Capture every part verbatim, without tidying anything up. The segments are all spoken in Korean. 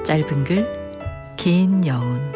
짧은 글, 긴 여운.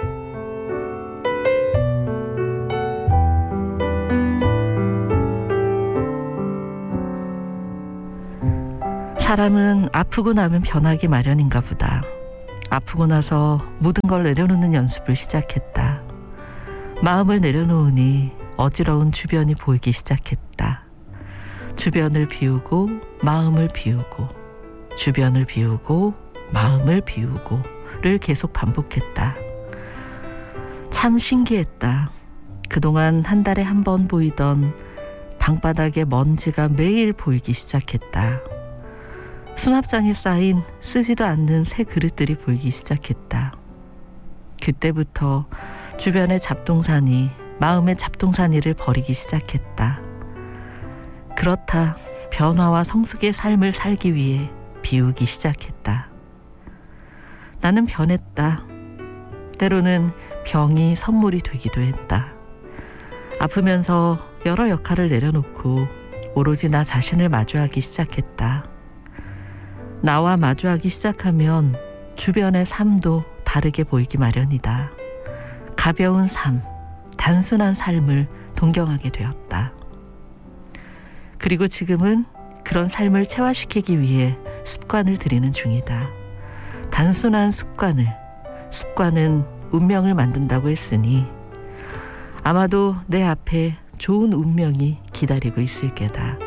사람은 아프고 나면 변하기 마련인가 보다. 아프고 나서 모든 걸 내려놓는 연습을 시작했다. 마음을 내려놓으니 어지러운 주변이 보이기 시작했다. 주변을 비우고 마음을 비우고, 주변을 비우고 마음을 비우고를 계속 반복했다. 참 신기했다. 그동안 한 달에 한 번 보이던 방바닥에 먼지가 매일 보이기 시작했다. 수납장에 쌓인 쓰지도 않는 새 그릇들이 보이기 시작했다. 그때부터 주변의 잡동사니, 마음의 잡동사니를 버리기 시작했다. 그렇다. 변화와 성숙의 삶을 살기 위해 비우기 시작했다. 나는 변했다. 때로는 병이 선물이 되기도 했다. 아프면서 여러 역할을 내려놓고 오로지 나 자신을 마주하기 시작했다. 나와 마주하기 시작하면 주변의 삶도 다르게 보이기 마련이다. 가벼운 삶, 단순한 삶을 동경하게 되었다. 그리고 지금은 그런 삶을 체화시키기 위해 습관을 들이는 중이다. 단순한 습관을, 습관은 운명을 만든다고 했으니 아마도 내 앞에 좋은 운명이 기다리고 있을 게다.